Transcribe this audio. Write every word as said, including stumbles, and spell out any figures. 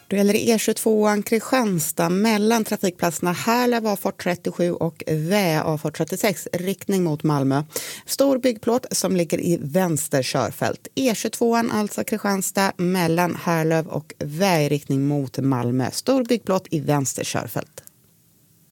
Då gäller det E tjugotvåan Kristianstad mellan trafikplatserna Härlöv A fart trettiosju och Vä A fart trettiosex riktning mot Malmö. Stor byggplåt som ligger i vänster körfält. E tjugotvåan alltså Kristianstad mellan Härlöv och Vä i riktning mot Malmö. Stor byggplåt i vänster körfält.